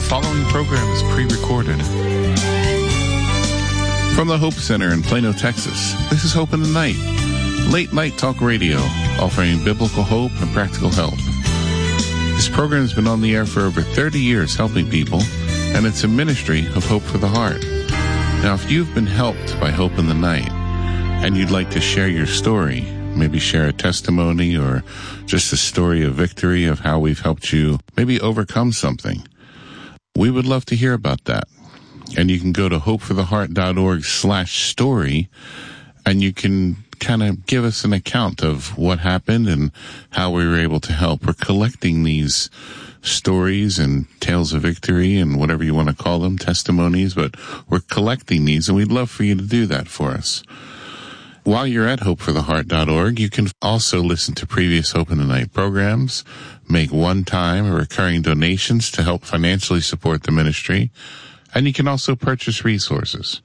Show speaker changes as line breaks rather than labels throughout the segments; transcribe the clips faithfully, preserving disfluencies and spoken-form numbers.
following program is pre-recorded. From the Hope Center in Plano, Texas, this is Hope in the Night, late night talk radio, offering biblical hope and practical help. This program has been on the air for over thirty years, helping people, and it's a ministry of Hope for the Heart. Now, if you've been helped by Hope in the Night, and you'd like to share your story, maybe share a testimony or just a story of victory of how we've helped you maybe overcome something, we would love to hear about that. And you can go to hopefortheheart.org slash story, and you can kind of give us an account of what happened and how we were able to help. We're collecting these stories and tales of victory and whatever you want to call them, testimonies, but we're collecting these, and we'd love for you to do that for us. While you're at hope for the heart dot org, you can also listen to previous Hope in the Night programs, make one-time or recurring donations to help financially support the ministry, and you can also purchase resources.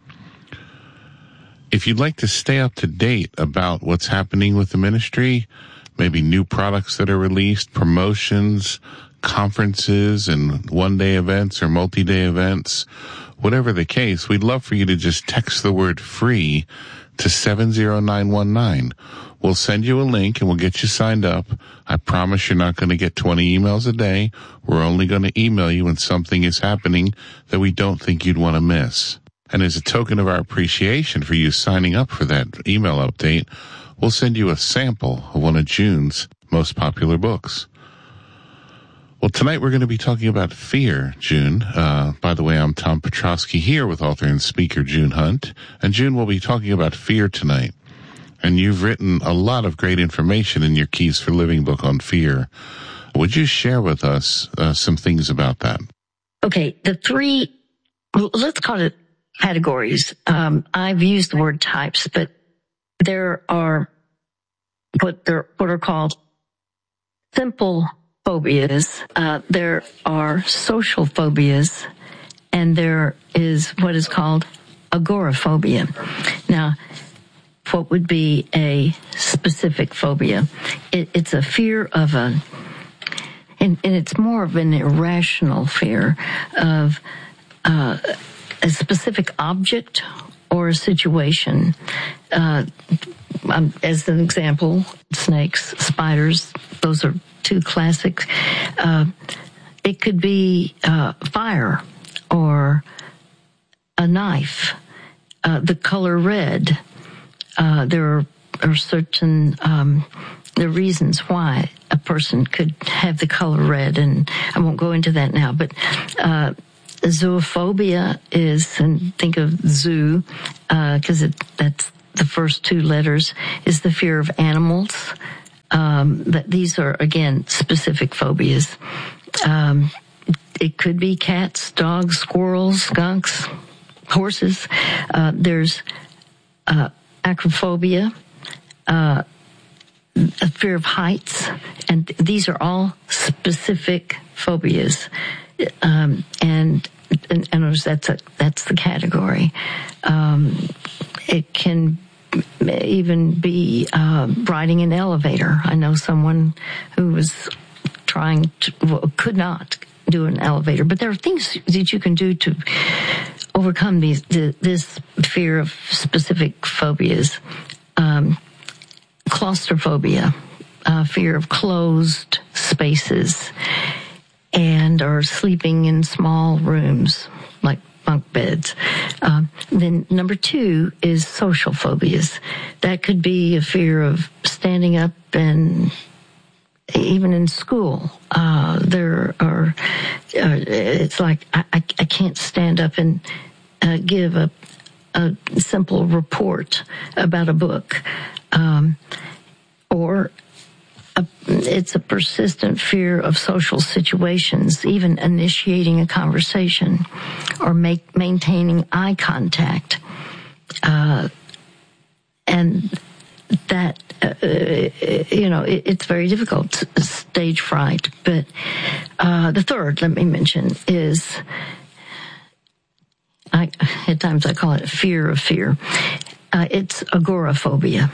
If you'd like to stay up to date about what's happening with the ministry, maybe new products that are released, promotions, conferences, and one-day events or multi-day events, whatever the case, we'd love for you to just text the word FREE to seven zero nine one nine. We'll send you a link and we'll get you signed up. I promise you're not going to get twenty emails a day. We're only going to email you when something is happening that we don't think you'd want to miss. And as a token of our appreciation for you signing up for that email update, we'll send you a sample of one of June's most popular books. Well, tonight we're going to be talking about fear, June. Uh, by the way, I'm Tom Petrosky here with author and speaker June Hunt. And June, will be talking about fear tonight. And you've written a lot of great information in your Keys for Living book on fear. Would you share with us uh, some things about that?
Okay, the three, let's call it categories. Um, I've used the word types, but there are what, they're, what are called simple phobias, uh, there are social phobias, and there is what is called agoraphobia. Now, what would be a specific phobia? It, it's a fear of a, and, and it's more of an irrational fear of uh, a specific object or a situation. Uh, um, as an example, snakes, spiders, those are two classics. Uh, it could be uh, fire or a knife, uh, the color red. Uh, there are, are certain um, the reasons why a person could have the color red, and I won't go into that now. But uh, zoophobia is, and think of zoo because uh, that's the first two letters, is the fear of animals. Um, that these are, again, specific phobias. Um, it could be cats, dogs, squirrels, skunks, horses. Uh, there's uh, acrophobia, uh, a fear of heights, and these are all specific phobias. Um, and, and, and that's a, that's the category. Um, it can even be uh, riding an elevator. I know someone who was trying to, well, could not do an elevator, but there are things that you can do to overcome these, the, this fear of specific phobias. Um, claustrophobia, uh, fear of closed spaces, and or sleeping in small rooms like bunk beds. Um, then number two is social phobias. That could be a fear of standing up, and even in school, uh, there are, uh, it's like, I, I, I can't stand up and uh, give a, a simple report about a book. Um, or A, it's a persistent fear of social situations, even initiating a conversation or make, maintaining eye contact. Uh, and that, uh, you know, it, it's very difficult, stage fright. But uh, the third, let me mention, is, I, at times I call it fear of fear. Uh, it's agoraphobia.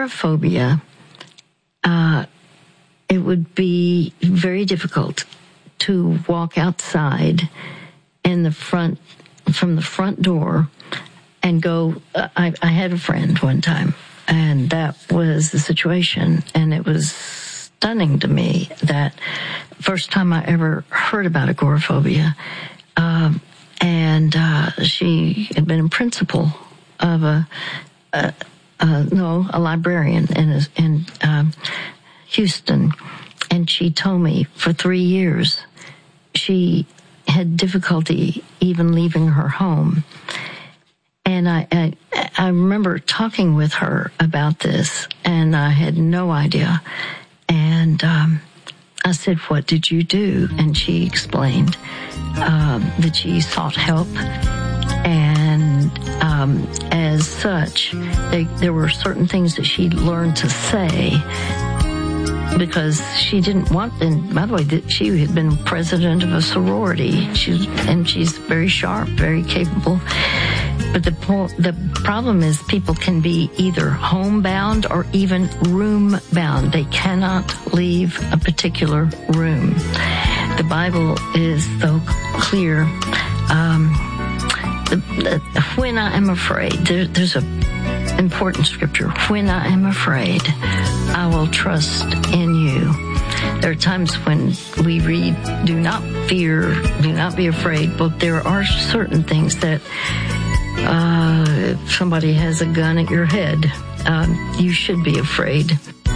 Agoraphobia, uh, it would be very difficult to walk outside in the front, from the front door and go, uh, I, I had a friend one time, and that was the situation. And it was stunning to me that first time I ever heard about agoraphobia. Um, and, uh, she had been a principal of a, a, a no, a librarian in, in, um, Houston. And she told me for three years she had difficulty even leaving her home. And I, I, I remember talking with her about this, and I had no idea. And um, I said, "What did you do?" And she explained um, that she sought help. And um, as such, they, there were certain things that she learned to say, because she didn't want, and by the way, that she had been president of a sorority. She, and she's very sharp, very capable. But the the problem is people can be either homebound or even room-bound. They cannot leave a particular room. The Bible is so clear. Um, the, the, when I am afraid, there, there's a important scripture. When I am afraid, I will trust in you. There are times when we read, do not fear, do not be afraid, but there are certain things that uh, if somebody has a gun at your head, um, you should be afraid.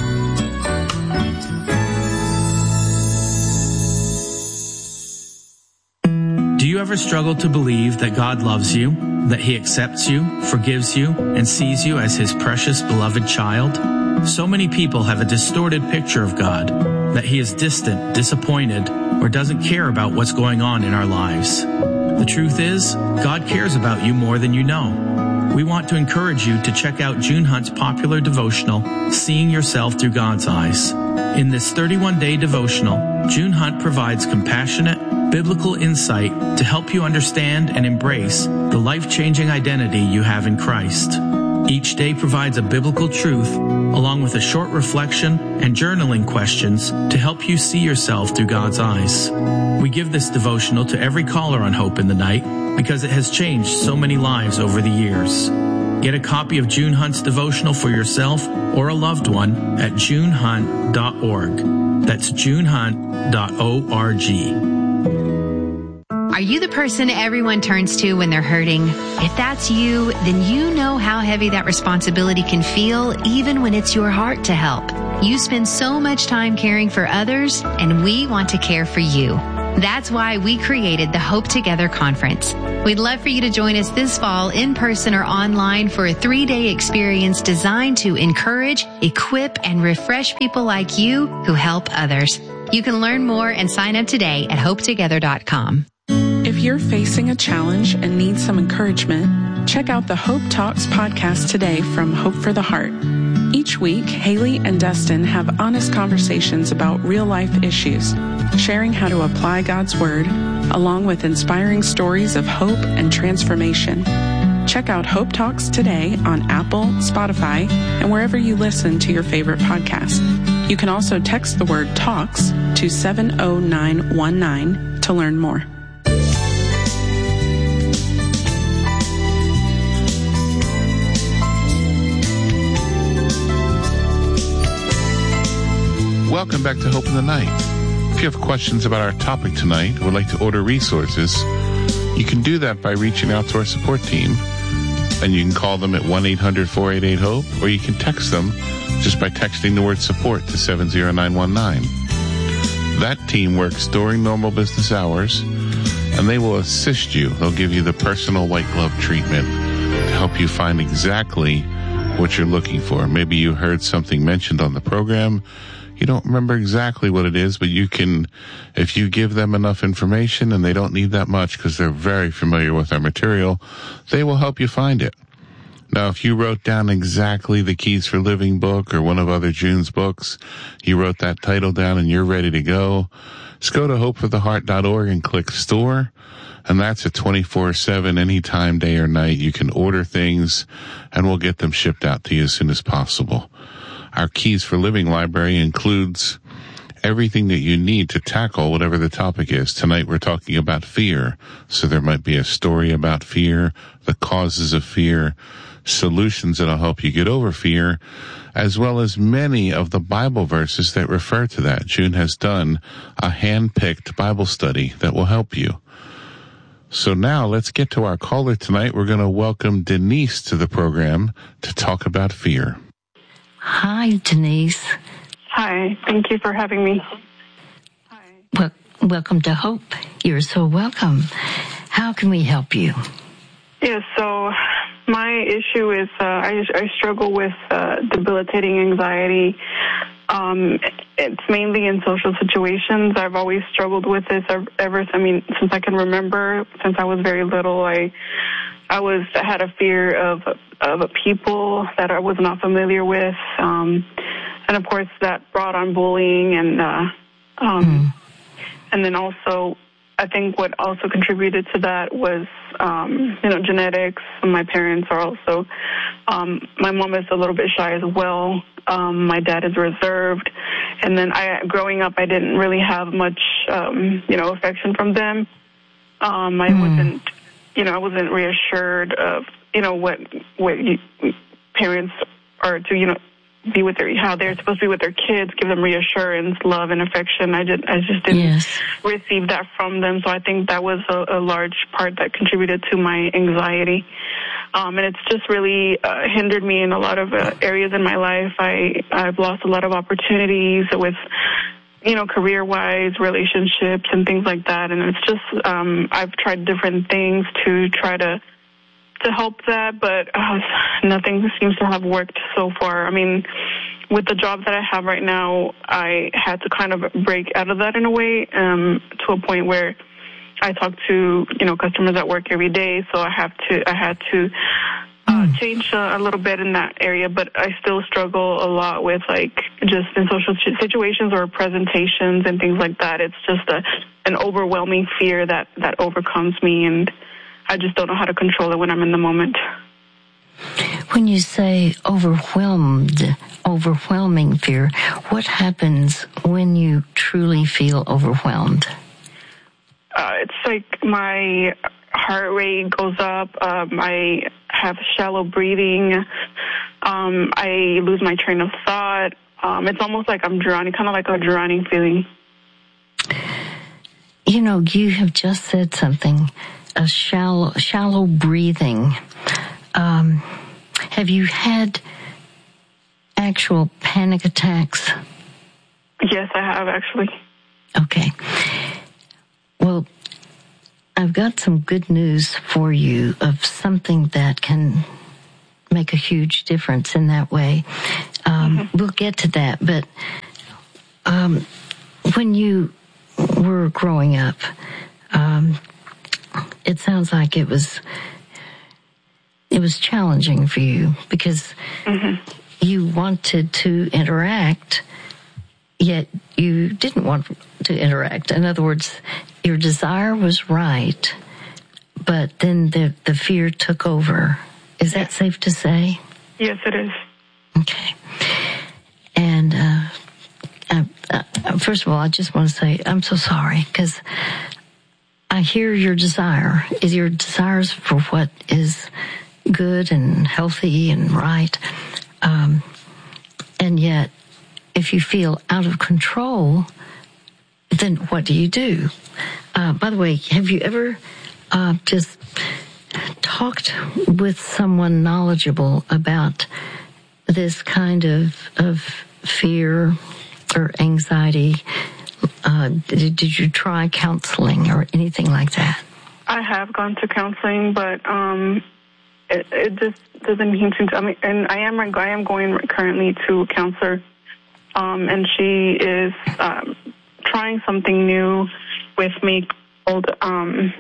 Do you ever struggle to believe that God loves you, that He accepts you, forgives you, and sees you as His precious, beloved child? So many people have a distorted picture of God, that He is distant, disappointed, or doesn't care about what's going on in our lives. The truth is, God cares about you more than you know. We want to encourage you to check out June Hunt's popular devotional, Seeing Yourself Through God's Eyes. In this thirty-one day devotional, June Hunt provides compassionate, biblical insight to help you understand and embrace the life-changing identity you have in Christ. Each day provides a biblical truth, along with a short reflection and journaling questions to help you see yourself through God's eyes. We give this devotional to every caller on Hope in the Night because it has changed so many lives over the years. Get a copy of June Hunt's devotional for yourself or a loved one at june hunt dot org. That's june hunt dot org.
Are you the person everyone turns to when they're hurting? If that's you, then you know how heavy that responsibility can feel, even when it's your heart to help. You spend so much time caring for others, and we want to care for you. That's why we created the Hope Together Conference. We'd love for you to join us this fall in person or online for a three-day experience designed to encourage, equip, and refresh people like you who help others. You can learn more and sign up today at hope together dot com.
If you're facing a challenge and need some encouragement, check out the Hope Talks podcast today from Hope for the Heart. Each week, Haley and Dustin have honest conversations about real-life issues, sharing how to apply God's Word, along with inspiring stories of hope and transformation. Check out Hope Talks today on Apple, Spotify, and wherever you listen to your favorite podcast. You can also text the word TALKS to seven oh nine one nine to learn more.
Welcome back to Hope in the Night. If you have questions about our topic tonight or would like to order resources, you can do that by reaching out to our support team. And you can call them at one eight hundred four eight eight HOPE, or you can text them just by texting the word support to seven oh nine one nine. That team works during normal business hours, and they will assist you. They'll give you the personal white glove treatment to help you find exactly what you're looking for. Maybe you heard something mentioned on the program. You don't remember exactly what it is, but you can, if you give them enough information, and they don't need that much because they're very familiar with our material, they will help you find it. Now, if you wrote down exactly the Keys for Living book or one of other June's books, you wrote that title down and you're ready to go, just go to hope for the heart dot org and click store. And that's a twenty-four seven, anytime, day or night. You can order things and we'll get them shipped out to you as soon as possible. Our Keys for Living library includes everything that you need to tackle whatever the topic is. Tonight we're talking about fear. So there might be a story about fear, the causes of fear, solutions that'll help you get over fear, as well as many of the Bible verses that refer to that. June has done a hand-picked Bible study that will help you. So now let's get to our caller tonight. We're going to welcome Denise to the program to talk about fear.
Hi, Denise.
Hi, thank you for having me. Hi.
Well, welcome to Hope. You're so welcome. How can we help you?
Yeah, so my issue is uh, I, I struggle with uh, debilitating anxiety. Um, it's mainly in social situations. I've always struggled with this ever, I mean, since I can remember, since I was very little. I I was I had a fear of of people that I was not familiar with, um, and of course that brought on bullying, and uh, um, mm. and then also I think what also contributed to that was um, you know genetics. My parents are also um, my mom is a little bit shy as well. Um, my dad is reserved, and then I growing up I didn't really have much um, you know affection from them. Um, I mm. wasn't. You know, I wasn't reassured of, you know, what what you, parents are to, you know, be with their, how they're supposed to be with their kids, give them reassurance, love, and affection. I did, I just didn't yes. receive that from them. So I think that was a, a large part that contributed to my anxiety. Um, and it's just really uh, hindered me in a lot of uh, areas in my life. I, I've lost a lot of opportunities with, you know, career-wise, relationships, and things like that. And it's just, um, I've tried different things to try to to help that, but uh, nothing seems to have worked so far. I mean, with the job that I have right now, I had to kind of break out of that in a way, um, to a point where I talk to, you know, customers at work every day, so I have to, I had to Uh, change uh, a little bit in that area, but I still struggle a lot with, like, just in social situations or presentations and things like that. It's just a, an overwhelming fear that, that overcomes me, and I just don't know how to control it when I'm in the moment.
When you say overwhelmed, overwhelming fear, what happens when you truly feel overwhelmed?
Uh, it's like my heart rate goes up. Um, I have shallow breathing. Um, I lose my train of thought. Um, it's almost like I'm drowning, kind of like a drowning feeling.
You know, you have just said something, a shallow, shallow breathing. Um, have you had actual panic attacks?
Yes, I have, actually.
Okay. Well, I've got some good news for you of something that can make a huge difference in that way. Um, mm-hmm. We'll get to that, but um, when you were growing up, um, it sounds like it was it was challenging for you because mm-hmm. you wanted to interact, yet you didn't want to interact. In other words, your desire was right, but then the, the fear took over. Is that safe to say?
Yes, it is.
Okay. And uh, uh, uh, first of all, I just want to say I'm so sorry, because I hear your desire. Is your desires for what is good and healthy and right. Um, and yet, if you feel out of control, then what do you do? Uh, by the way, have you ever uh, just talked with someone knowledgeable about this kind of of fear or anxiety? Uh, did, did you try counseling or anything like that?
I have gone to counseling, but um, it, it just doesn't seem to. I mean, and I am I am going currently to a counselor, um, and she is um, trying something new with me called um,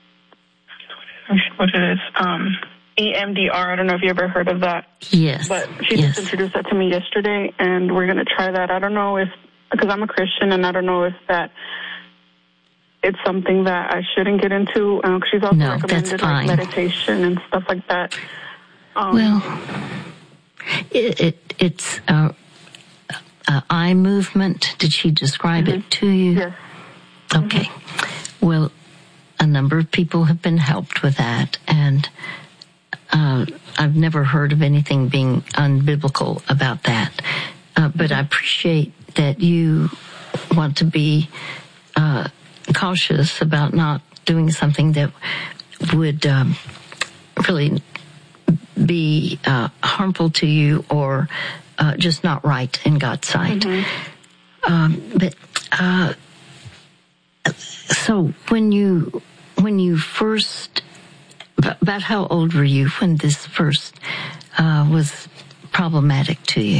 what it is um, E M D R. I don't know if you ever heard of that.
Yes.
But she
yes.
just introduced that to me yesterday, and we're going to try that. I don't know if, because I'm a Christian, and I don't know if that it's something that I shouldn't get into. Uh, she's also
no,
recommended like meditation and stuff like that. Um,
well, it, it it's uh, uh, eye movement. Did she describe mm-hmm. it to you?
Yes.
Okay. Mm-hmm. Well, a number of people have been helped with that, and uh, I've never heard of anything being unbiblical about that. Uh, but I appreciate that you want to be uh, cautious about not doing something that would um, really be uh, harmful to you or uh, just not right in God's sight. Mm-hmm. Um, but uh, so when you when you first, about how old were you when this first uh, was problematic to you?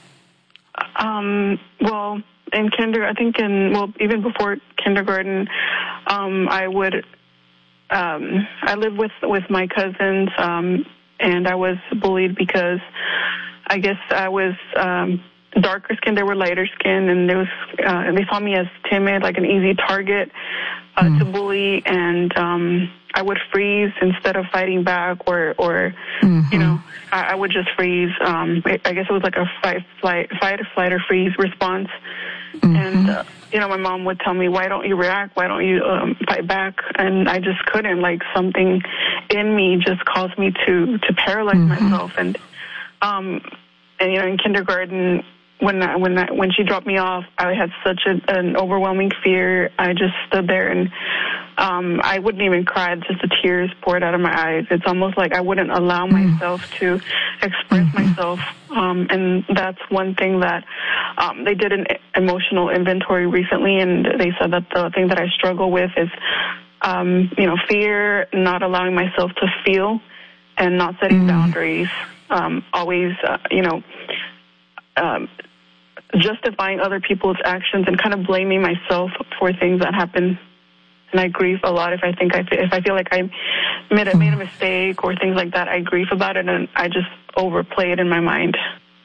Um, well, in kinder, I think in, well, even before kindergarten, um, I would, um, I lived with, with my cousins, um, and I was bullied because I guess I was, um, darker skin, they were lighter skin, and there was, uh, they saw me as timid, like an easy target, uh, mm. to bully, and, um, I would freeze instead of fighting back, or, or mm-hmm. you know, I, I would just freeze. Um, I, I guess it was like a fight, flight, fight, flight, or freeze response. Mm-hmm. And, uh, you know, my mom would tell me, why don't you react? Why don't you um, fight back? And I just couldn't. Like, something in me just caused me to, to paralyze mm-hmm. myself. And, um, and, you know, in kindergarten, when I, when I, when she dropped me off, I had such a, an overwhelming fear. I just stood there, and um, I wouldn't even cry. Just the tears poured out of my eyes. It's almost like I wouldn't allow myself to express mm-hmm. myself. Um, and that's one thing that um, they did an emotional inventory recently, and they said that the thing that I struggle with is, um, you know, fear, not allowing myself to feel, and not setting mm-hmm. boundaries. Um, always, uh, you know, um, justifying other people's actions and kind of blaming myself for things that happen. And I grieve a lot if I think I if I feel like I made a, made a mistake or things like that. I grieve about it, and I just overplay it in my mind.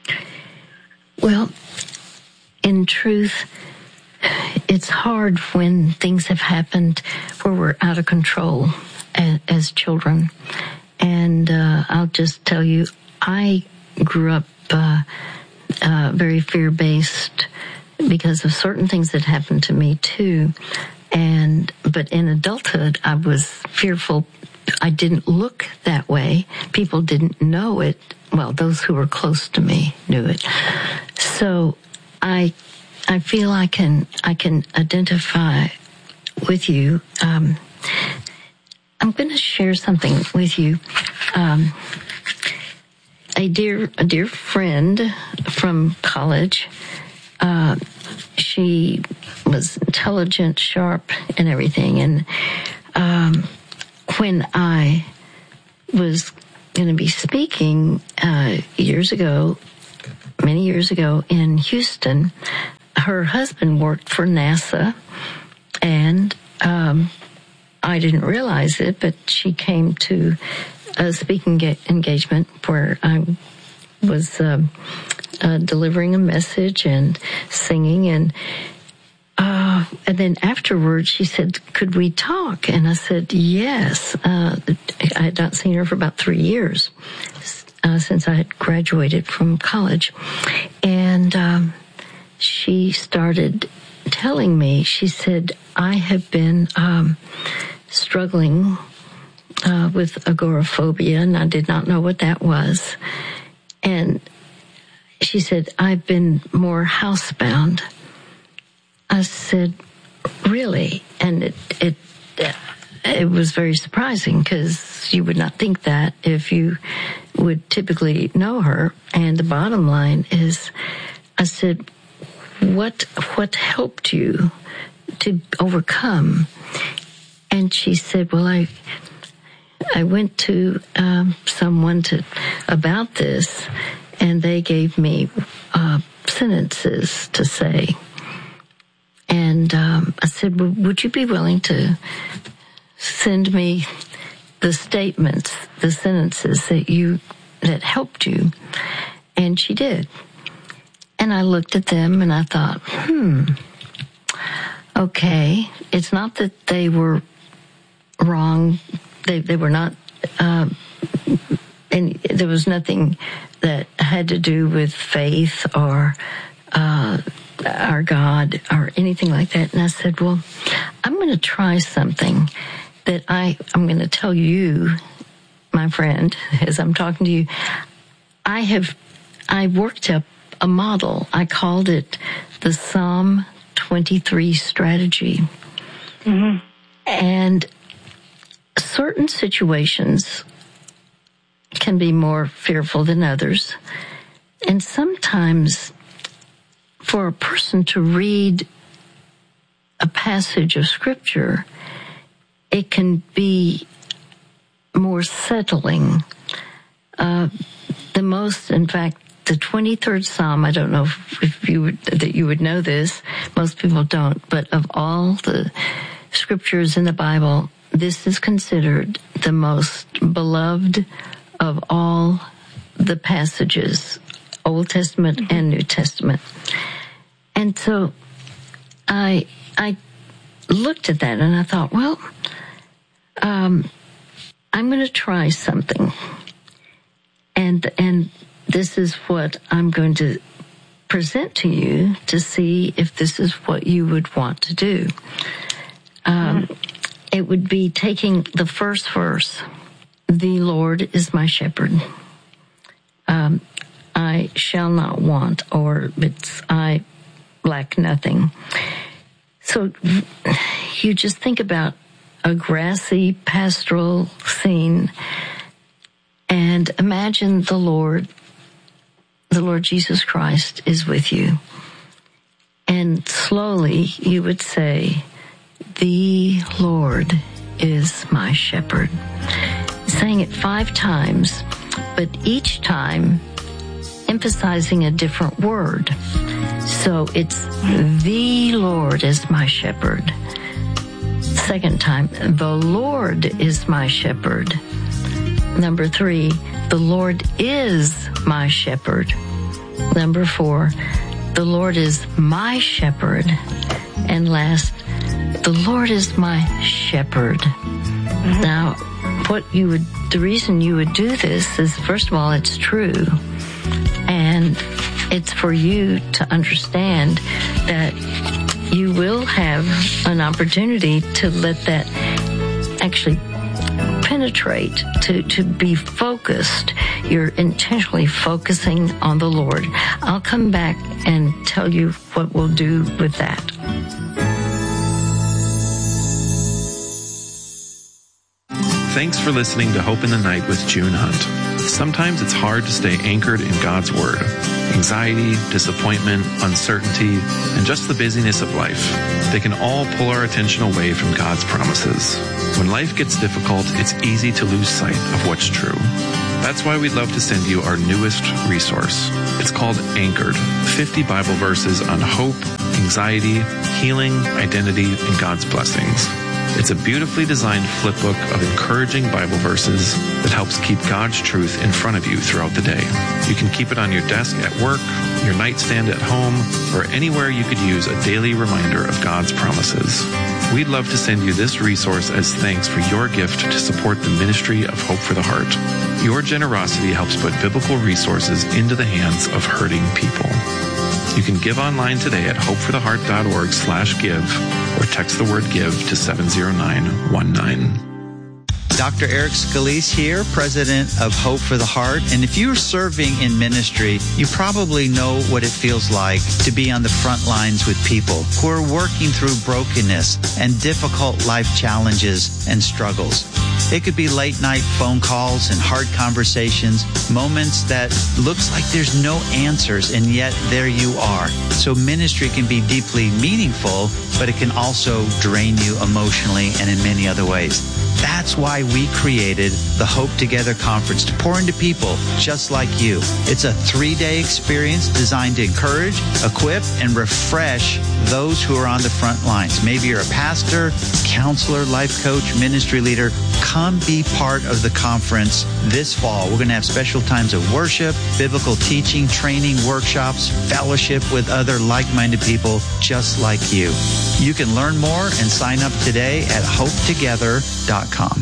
Well, in truth, it's hard when things have happened where we're out of control as, as children. And uh, I'll just tell you, I grew up uh, uh, very fear-based because of certain things that happened to me too. And but in adulthood, I was fearful. I didn't look that way. People didn't know it. Well, those who were close to me knew it. So I I feel I can I can identify with you. Um, I'm going to share something with you. Um, a dear a dear friend from college. Uh, she was intelligent, sharp, and everything. And um, when I was going to be speaking uh, years ago, many years ago in Houston, her husband worked for NASA, and um, I didn't realize it, but she came to a speaking engagement where I was uh, uh, delivering a message and singing, and uh, and then afterwards she said, "Could we talk?" And I said, "Yes." Uh, I had not seen her for about three years uh, since I had graduated from college, and um, she started telling me. She said, "I have been um, struggling uh, with agoraphobia, and I did not know what that was." And she said, "I've been more housebound." I said, "Really?" And it it it was very surprising because you would not think that if you would typically know her. And the bottom line is, I said, "What what helped you to overcome?" And she said, "Well, I I went to um, someone to about this, and they gave me uh, sentences to say." And um, I said, "Well, would you be willing to send me the statements, the sentences that you that helped you?" And she did. And I looked at them and I thought, hmm, okay, it's not that they were wrong. They they were not, uh, and there was nothing that had to do with faith or uh, our God or anything like that. And I said, well, I'm going to try something that I, I'm going to tell you, my friend, as I'm talking to you. I have, I worked up a model. I called it the Psalm twenty-three strategy. Mm-hmm. And certain situations can be more fearful than others. And sometimes for a person to read a passage of Scripture, it can be more settling. Uh, the most, in fact, the twenty-third Psalm, I don't know if, if you would, that you would know this, most people don't, but of all the scriptures in the Bible, this is considered the most beloved of all the passages, Old Testament mm-hmm. and New Testament. And so I I looked at that and I thought, well, um, I'm going to try something. And and this is what I'm going to present to you to see if this is what you would want to do. Um, mm-hmm. It would be taking the first verse, the Lord is my shepherd. Um, I shall not want, or it's I lack nothing. So you just think about a grassy pastoral scene and imagine the Lord, the Lord Jesus Christ is with you. And slowly you would say, the Lord is my shepherd. Saying it five times, but each time emphasizing a different word. So it's the Lord is my shepherd. Second time, the Lord is my shepherd. Number three, the Lord is my shepherd. Number four, the Lord is my shepherd. And last, the Lord is my shepherd. Mm-hmm. Now, what you would, the reason you would do this is, first of all, it's true. And it's for you to understand that you will have an opportunity to let that actually penetrate, to, to be focused. You're intentionally focusing on the Lord. I'll come back and tell you what we'll do with that.
Thanks for listening to Hope in the Night with June Hunt. Sometimes it's hard to stay anchored in God's Word. Anxiety, disappointment, uncertainty, and just the busyness of life. They can all pull our attention away from God's promises. When life gets difficult, it's easy to lose sight of what's true. That's why we'd love to send you our newest resource. It's called Anchored, fifty Bible verses on hope, anxiety, healing, identity, and God's blessings. It's a beautifully designed flip book of encouraging Bible verses that helps keep God's truth in front of you throughout the day. You can keep it on your desk at work, your nightstand at home, or anywhere you could use a daily reminder of God's promises. We'd love to send you this resource as thanks for your gift to support the ministry of Hope for the Heart. Your generosity helps put biblical resources into the hands of hurting people. You can give online today at hopefortheheart.org slash give or text the word give to seven zero nine one nine.
Doctor Eric Scalise here, president of Hope for the Heart. And if you're serving in ministry, you probably know what it feels like to be on the front lines with people who are working through brokenness and difficult life challenges and struggles. It could be late night phone calls and hard conversations, moments that looks like there's no answers, and yet there you are. So ministry can be deeply meaningful, but it can also drain you emotionally and in many other ways. That's why we created the Hope Together Conference to pour into people just like you. It's a three-day experience designed to encourage, equip, and refresh those who are on the front lines. Maybe you're a pastor, counselor, life coach, ministry leader. Come be part of the conference this fall. We're going to have special times of worship, biblical teaching, training, workshops, fellowship with other like-minded people just like you. You can learn more and sign up today at hope together dot com.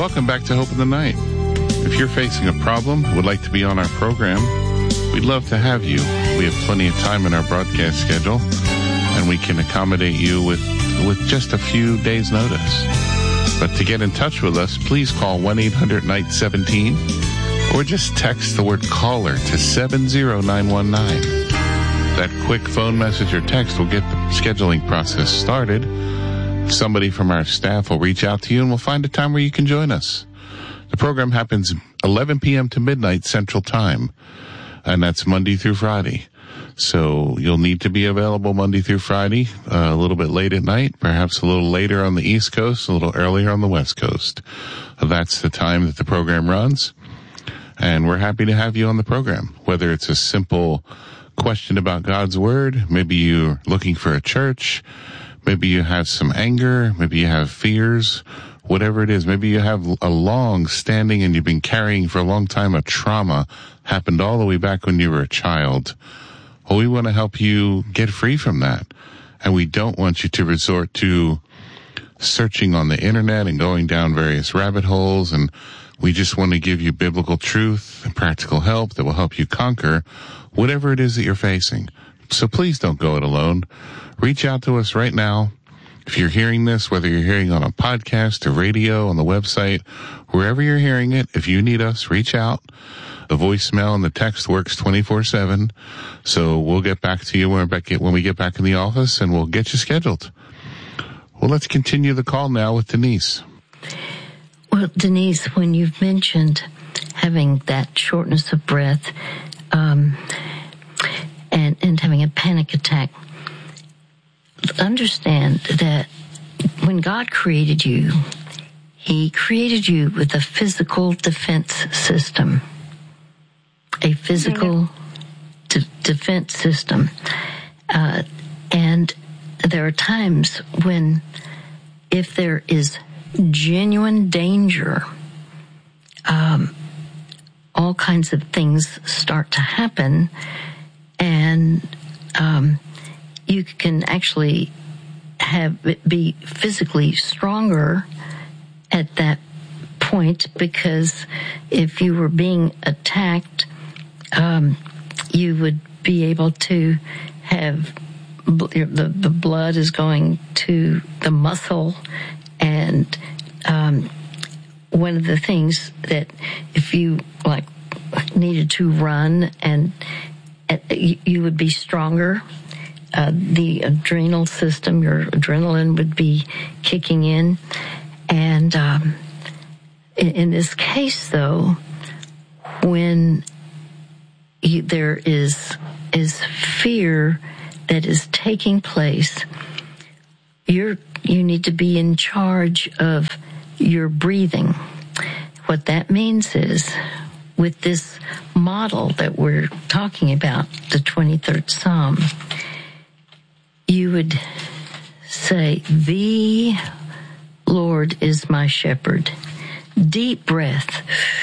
Welcome back to Hope in the Night. If you're facing a problem, would like to be on our program, we'd love to have you. We have plenty of time in our broadcast schedule, and we can accommodate you with, with just a few days' notice. But to get in touch with us, please call one eight hundred night seventeen or just text the word caller to seven zero nine one nine. That quick phone message or text will get the scheduling process started. Somebody from our staff will reach out to you and we'll find a time where you can join us. The program happens eleven p.m. to midnight Central Time, and that's Monday through Friday. So you'll need to be available Monday through Friday, uh, a little bit late at night, perhaps a little later on the East Coast, a little earlier on the West Coast. That's the time that the program runs, and we're happy to have you on the program, whether it's a simple question about God's Word, maybe you're looking for a church, maybe you have some anger, maybe you have fears, whatever it is. Maybe you have a long standing and you've been carrying for a long time a trauma happened all the way back when you were a child. Well, we want to help you get free from that. And we don't want you to resort to searching on the internet and going down various rabbit holes. And we just want to give you biblical truth and practical help that will help you conquer whatever it is that you're facing. So please don't go it alone. Reach out to us right now. If you're hearing this, whether you're hearing on a podcast or radio, on the website, wherever you're hearing it, if you need us, reach out. The voicemail and the text works twenty-four seven. So we'll get back to you when, we're back, when we get back in the office, and we'll get you scheduled. Well, let's continue the call now with Denise.
Well, Denise, when you've mentioned having that shortness of breath um, and, and having a panic attack, understand that when God created you, He created you with a physical defense system. A physical de- defense system. Uh, and there are times when, if there is genuine danger, um, all kinds of things start to happen, and um, you can actually have it be physically stronger at that point, because if you were being attacked, um, you would be able to have the the blood is going to the muscle, and um, one of the things that if you like needed to run and uh, you would be stronger. Uh, the adrenal system, your adrenaline would be kicking in. And um, in, in this case, though, when you, there is is fear that is taking place, you're you need to be in charge of your breathing. What that means is, with this model that we're talking about, the twenty-third Psalm, you would say, "The Lord is my shepherd." Deep breath.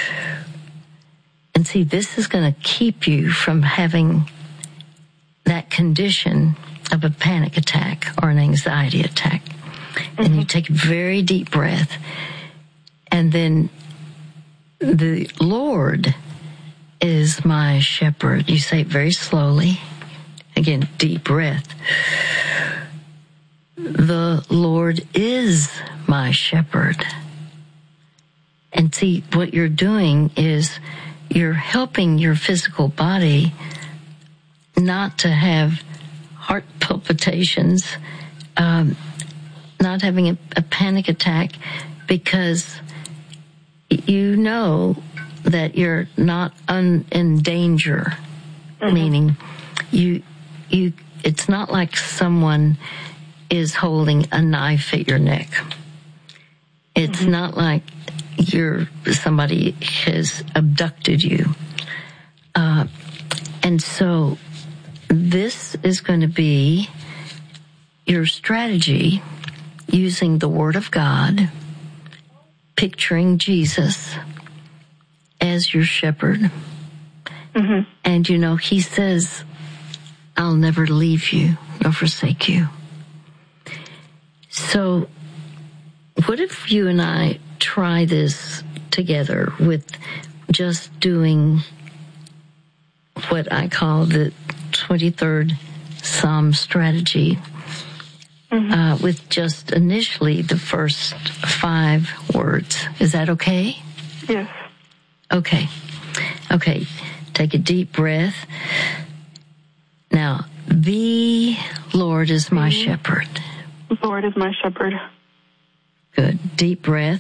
And see, this is going to keep you from having that condition of a panic attack or an anxiety attack. Mm-hmm. And you take a very deep breath. And then, the Lord is my shepherd. You say it very slowly. Again, deep breath. The Lord is my shepherd. And see, what you're doing is you're helping your physical body not to have heart palpitations, um, not having a, a panic attack, because you know that you're not un, in danger. Mm-hmm. Meaning, you, you, it's not like someone is holding a knife at your neck. It's mm-hmm. not like you're somebody has abducted you. Uh, and so this is going to be your strategy, using the Word of God, picturing Jesus as your shepherd. Mm-hmm. And, you know, He says, "I'll never leave you nor forsake you." So what if you and I try this together with just doing what I call the twenty-third Psalm strategy, mm-hmm. uh, with just initially the first five words. Is that okay?
Yes.
Okay. Okay. Take a deep breath. Now, the Lord is my mm-hmm. shepherd.
The Lord is my shepherd.
Good. Deep breath.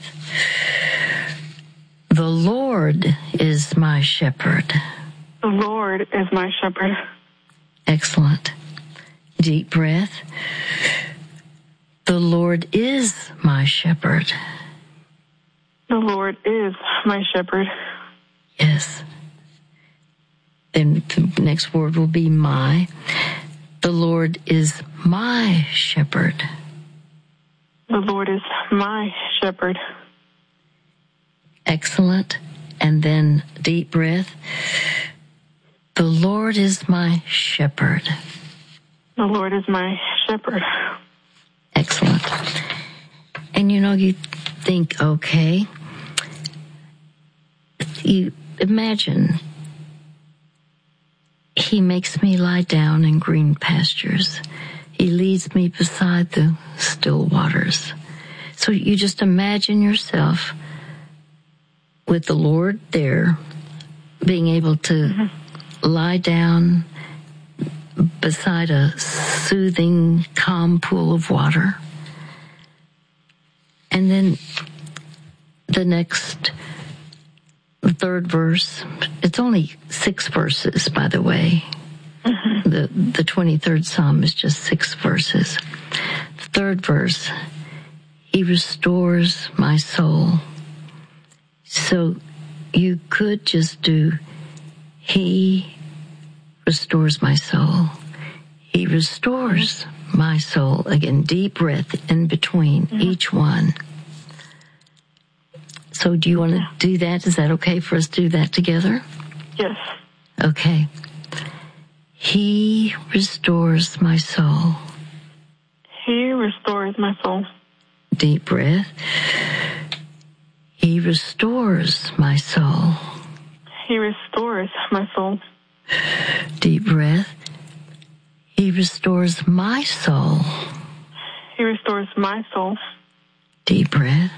The Lord is my shepherd.
The Lord is my shepherd.
Excellent. Deep breath. The Lord is my shepherd.
The Lord is my shepherd.
Yes. Then the next word will be my. The Lord is my shepherd.
The Lord is my shepherd.
Excellent. And then deep breath. The Lord is my shepherd.
The Lord is my shepherd.
Excellent. And you know, you think, okay, you imagine He makes me lie down in green pastures. He leads me beside the still waters. So you just imagine yourself with the Lord there, being able to mm-hmm. lie down beside a soothing, calm pool of water. And then the next, the third verse, it's only six verses, by the way. Mm-hmm. The, the twenty-third Psalm is just six verses. The third verse, He restores my soul. So you could just do, He restores my soul. He restores my soul. Again, deep breath in between mm-hmm. each one. So do you want to do that? Is that okay for us to do that together?
Yes.
Okay. He restores my soul.
He restores my soul.
Deep breath. He restores my soul.
He restores my soul.
Deep breath. He restores my soul.
He restores my soul.
Deep breath.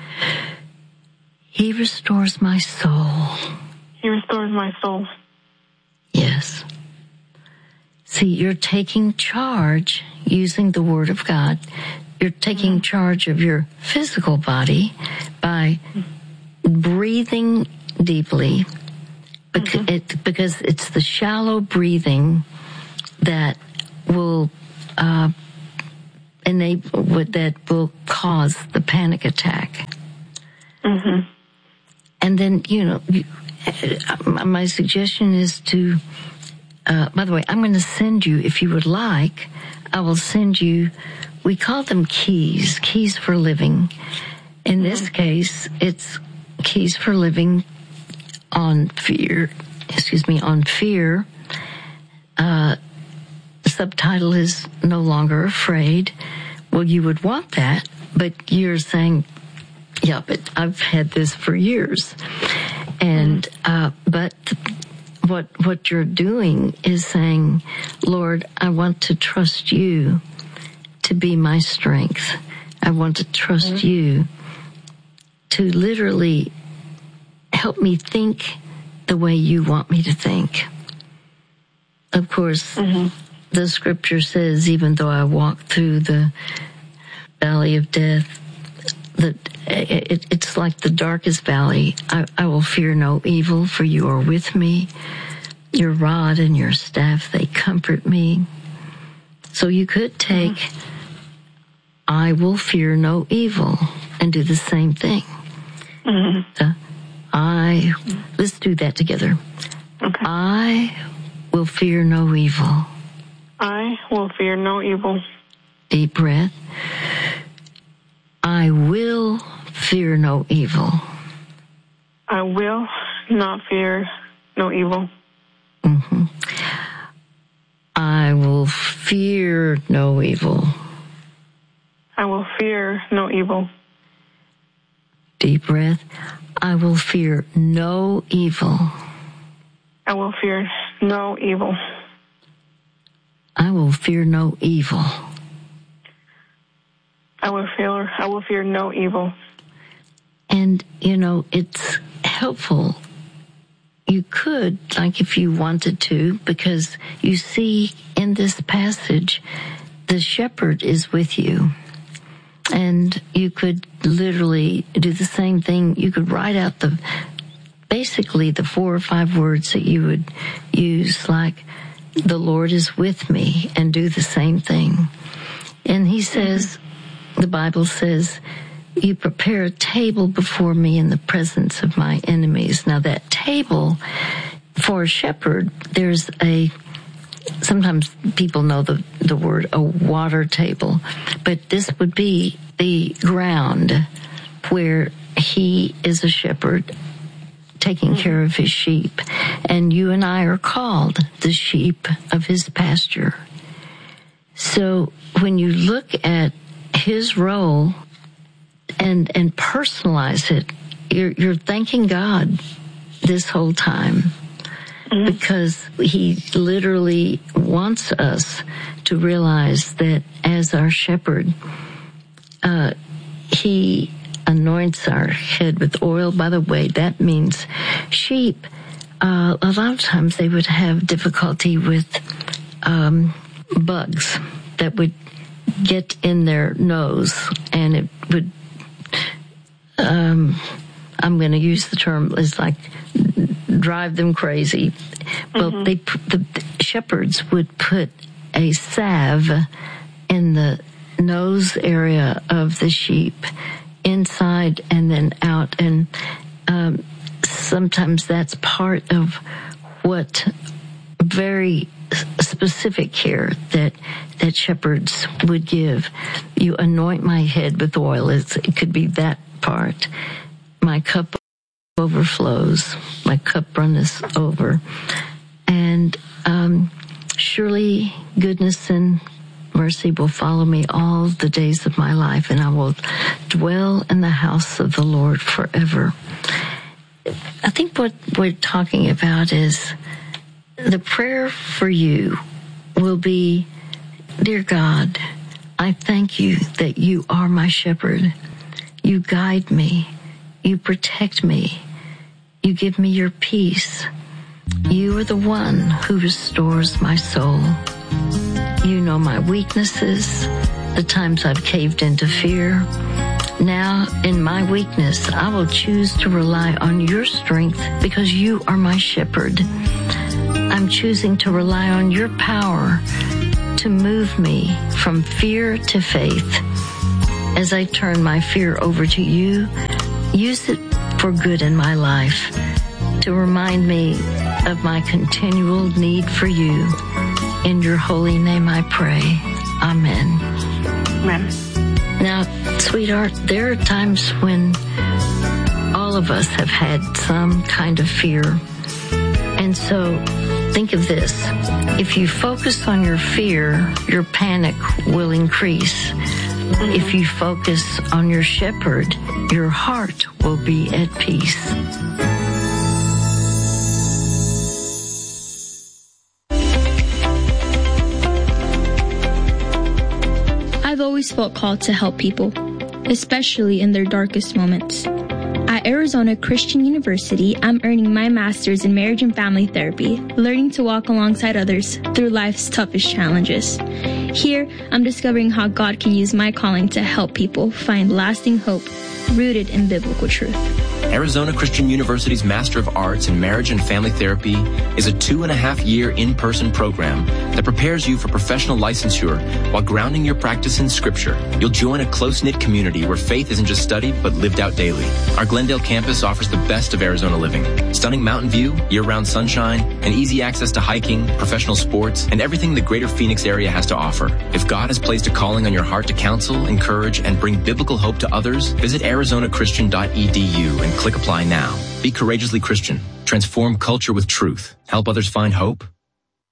He restores my soul.
He restores my soul.
Yes. See, you're taking charge using the Word of God. You're taking mm-hmm. charge of your physical body by breathing deeply, because, mm-hmm. it, because it's the shallow breathing that will uh, enable, that will cause the panic attack.
Mm-hmm.
And then, you know, you, my suggestion is to, uh, by the way, I'm going to send you, if you would like, I will send you, we call them keys, keys for living. In this mm-hmm. case, it's keys for living on fear, excuse me, on fear. Uh, the subtitle is No Longer Afraid. Well, you would want that, but you're saying, yeah, but I've had this for years. And, uh, but what, what you're doing is saying, Lord, I want to trust you to be my strength. I want to trust mm-hmm. you to literally help me think the way you want me to think. Of course, mm-hmm. the scripture says, even though I walk through the valley of death, that it, it's like the darkest valley. I, I will fear no evil, for you are with me. Your rod and your staff, they comfort me. So you could take, mm-hmm. I will fear no evil, and do the same thing. Mm-hmm. So I, let's do that together.
Okay.
I will fear no evil.
I will fear no evil.
Deep breath. I will fear no evil.
I will not fear no evil.
Mm-hmm. I will fear no evil.
I will fear no evil.
deep breath. I will fear no evil.
I will fear no evil.
I will fear no evil.
I will fear, I will fear no evil.
And, you know, it's helpful. You could, like if you wanted to, because you see in this passage, the shepherd is with you. And you could literally do the same thing. You could write out the, basically the four or five words that you would use, like, the Lord is with me, and do the same thing. And he says, the Bible says, you prepare a table before me in the presence of my enemies. Now that table, for a shepherd, there's a, sometimes people know the, the word a water table, but this would be the ground where he is a shepherd taking care of his sheep. And you and I are called the sheep of his pasture. So when you look at his role and and personalize it, you're, you're thanking God this whole time, mm-hmm. because he literally wants us to realize that as our shepherd, uh, he anoints our head with oil. By the way, that means sheep, uh, a lot of times they would have difficulty with um, bugs that would get in their nose, and it would, um, I'm going to use the term, is like drive them crazy. Mm-hmm. Well, they, the shepherds would put a salve in the nose area of the sheep, inside and then out, and um, sometimes that's part of what very specific care that that shepherds would give. You anoint my head with oil. It's, it could be that part. My cup overflows. My cup runneth over. And um, surely goodness and mercy will follow me all the days of my life, and I will dwell in the house of the Lord forever. I think what we're talking about is the prayer for you will be, dear God, I thank you that you are my shepherd. You guide me. You protect me. You give me your peace. You are the one who restores my soul. You know my weaknesses, the times I've caved into fear. Now, in my weakness, I will choose to rely on your strength because you are my shepherd. I'm choosing to rely on your power to move me from fear to faith. As I turn my fear over to you, use it for good in my life, to remind me of my continual need for you. In your holy name I pray. Amen.
Amen.
Now, sweetheart, there are times when all of us have had some kind of fear. And so think of this. If you focus on your fear, your panic will increase. Mm-hmm. If you focus on your shepherd, your heart will be at peace.
I've always felt called to help people, especially in their darkest moments. At Arizona Christian University, I'm earning my master's in marriage and family therapy, learning to walk alongside others through life's toughest challenges. Here, I'm discovering how God can use my calling to help people find lasting hope rooted in biblical truth.
Arizona Christian University's Master of Arts in Marriage and Family Therapy is a two and a half year in-person program that prepares you for professional licensure while grounding your practice in Scripture. You'll join a close-knit community where faith isn't just studied but lived out daily. Our Glendale campus offers the best of Arizona living. Stunning mountain view, year-round sunshine, and easy access to hiking, professional sports, and everything the greater Phoenix area has to offer. If God has placed a calling on your heart to counsel, encourage, and bring biblical hope to others, visit arizona christian dot e d u and click apply now. Be courageously Christian. Transform culture with truth. Help others find hope.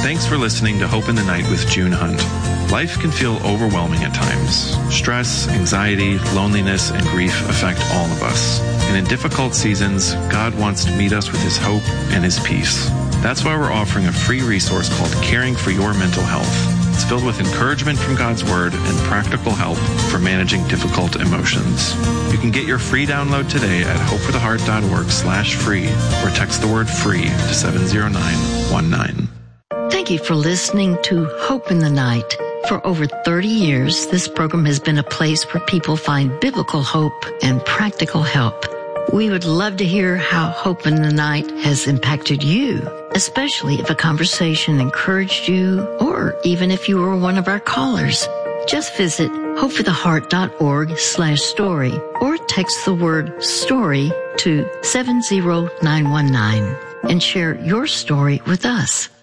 Thanks for listening to Hope in the Night with June Hunt. Life can feel overwhelming at times. Stress, anxiety, loneliness, and grief affect all of us. And in difficult seasons, God wants to meet us with His hope and His peace. That's why we're offering a free resource called Caring for Your Mental Health. It's filled with encouragement from God's Word and practical help for managing difficult emotions. You can get your free download today at hopefortheheart.org slash free or text the word free to seven zero nine one nine.
Thank you for listening to Hope in the Night. For over thirty years, this program has been a place where people find biblical hope and practical help. We would love to hear how Hope in the Night has impacted you, especially if a conversation encouraged you or even if you were one of our callers. Just visit hopefortheheart.org slash story or text the word story to seven zero nine one nine and share your story with us.